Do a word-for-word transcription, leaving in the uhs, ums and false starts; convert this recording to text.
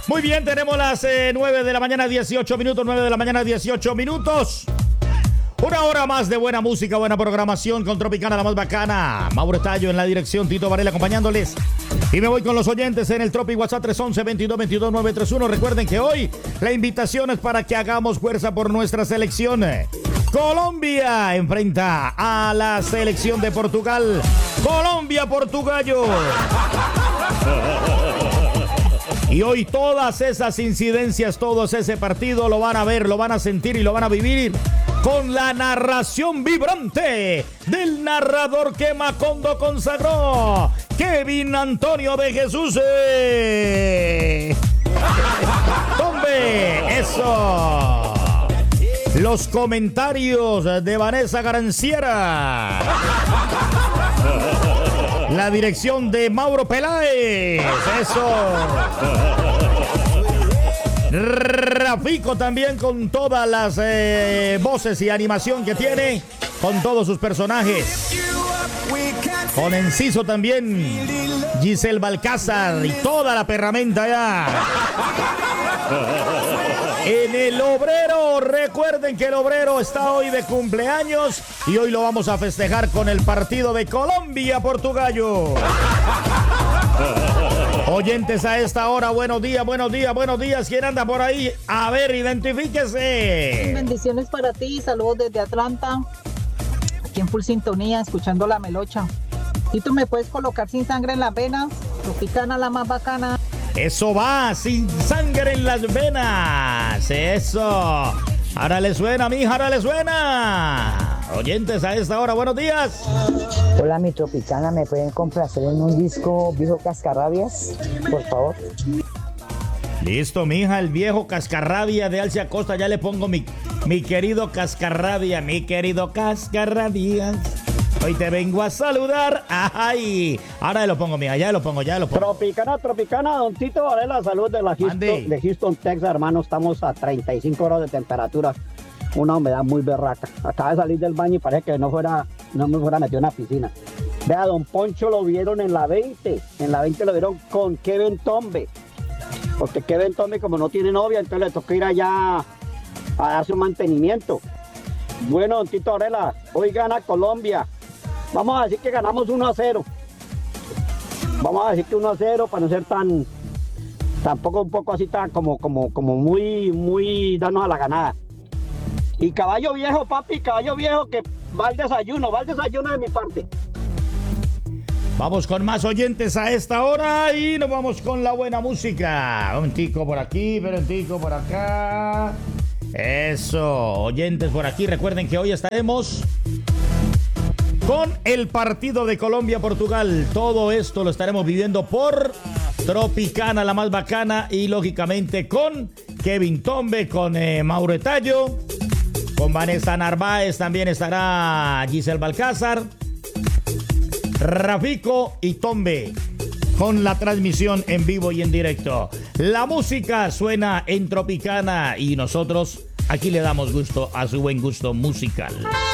Muy bien, tenemos las eh, nueve de la mañana, dieciocho minutos, nueve de la mañana, dieciocho minutos. Una hora más de buena música, buena programación con Tropicana, la más bacana. Mauro Tallo en la dirección, Tito Varela acompañándoles. Y me voy con los oyentes en el Tropi WhatsApp tres once, veintidós, veintidós, nueve treinta y uno. Recuerden que hoy la invitación es para que hagamos fuerza por nuestra selección. Colombia enfrenta a la selección de Portugal. Colombia, Portugallo. Y hoy todas esas incidencias, todo ese partido lo van a ver, lo van a sentir y lo van a vivir con la narración vibrante del narrador que Macondo consagró, Kevin Antonio de Jesús. ¡Tombe! ¡Eso! Los comentarios de Vanessa Garanciera. La dirección de Mauro Peláez. ¡Eso! Rafico también con todas las eh, voces y animación que tiene, con todos sus personajes. Con Enciso también, Giselle Balcázar y toda la perramenta ya. En el Obrero, recuerden que el Obrero está hoy de cumpleaños y hoy lo vamos a festejar con el partido de Colombia-Portugallo. Oyentes a esta hora, buenos días, buenos días, buenos días. ¿Quién anda por ahí? A ver, identifíquese. Bendiciones para ti, saludos desde Atlanta. Aquí en full sintonía, escuchando la melocha. ¿Y tú me puedes colocar Sin Sangre en las Venas? Tropicana, la más bacana. Eso va, Sin Sangre en las Venas. Eso. Ahora le suena, mija, ahora le suena. Oyentes a esta hora, buenos días. Hola, mi Tropicana, ¿me pueden complacer en un disco Viejo Cascarrabias, por favor? Listo, mija, el Viejo Cascarrabia de Alcia Costa. Ya le pongo mi, mi querido Cascarrabia, mi querido Cascarrabias. Hoy te vengo a saludar. Ay, ahora lo pongo, mija, ya lo pongo, ya lo pongo. Tropicana, Tropicana, don Tito Varela, salud de la Houston, de Houston, Texas, hermano. Estamos a treinta y cinco grados de temperatura. Una humedad muy berraca. Acaba de salir del baño y parece que no fuera, no me fuera metido en la piscina. Vea, don Poncho lo vieron en la veinte. En la veinte lo vieron con Kevin Tombe. Porque Kevin Tombe, como no tiene novia, entonces le tocó ir allá a darse un mantenimiento. Bueno, don Tito Varela, hoy gana Colombia. Vamos a decir que ganamos uno a cero. Vamos a decir que uno a cero para no ser tan, tampoco un poco así tan como, como, como muy, muy darnos a la ganada. Y caballo viejo, papi, caballo viejo, que va al desayuno, va al desayuno de mi parte. Vamos con más oyentes a esta hora y nos vamos con la buena música. Un tico por aquí, pero un tico por acá. Eso, oyentes por aquí. Recuerden que hoy estaremos con el partido de Colombia-Portugal. Todo esto lo estaremos viviendo por Tropicana, la más bacana, y lógicamente con Kevin Tombe, con eh, Mauro Tallo. Con Vanessa Narváez también estará Giselle Balcázar, Rafico y Tombe, con la transmisión en vivo y en directo. La música suena en Tropicana y nosotros aquí le damos gusto a su buen gusto musical.